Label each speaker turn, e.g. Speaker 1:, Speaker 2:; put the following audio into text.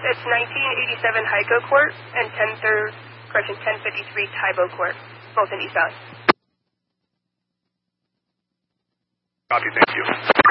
Speaker 1: It's 1987 Heiko Court and 1053 Taibo Court, both in East Valley.
Speaker 2: Copy, thank you.